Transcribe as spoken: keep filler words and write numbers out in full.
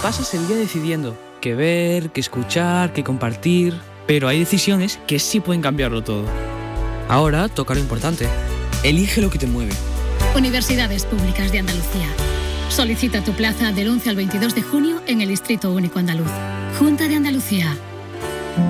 pasas el día decidiendo qué ver, qué escuchar, qué compartir, pero hay decisiones que sí pueden cambiarlo todo. Ahora toca lo importante. Elige lo que te mueve. Universidades Públicas de Andalucía. Solicita tu plaza del once al veintidós de junio en el Distrito Único Andaluz. Junta de Andalucía.